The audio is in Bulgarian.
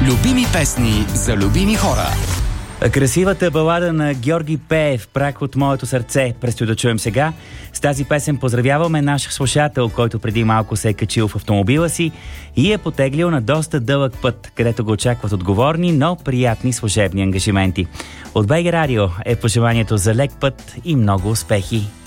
Любими песни за любими хора. Красивата балада на Георги Пеев, "Прах от моето сърце", предстои да чуем сега. С тази песен поздравяваме наш слушател, който преди малко се е качил в автомобила си и е потеглил на доста дълъг път, където го очакват отговорни, но приятни служебни ангажименти. От БГ Радио е пожеланието за лек път и много успехи.